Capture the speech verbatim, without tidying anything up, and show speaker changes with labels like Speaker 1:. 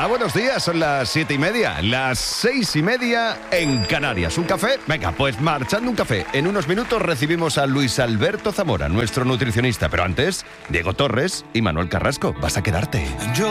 Speaker 1: buenos días, son las siete y media, las seis y media en Canarias. ¿Un café? Venga, pues marchando un café. En unos minutos recibimos a Luis Alberto Zamora, nuestro nutricionista. Pero antes, Diego Torres y Manuel Carrasco. Vas a quedarte.